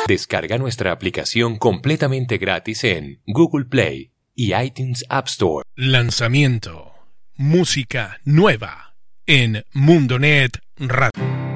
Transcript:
Descarga nuestra aplicación completamente gratis en Google Play y iTunes App Store. Lanzamiento. Música nueva en Mundonet Radio.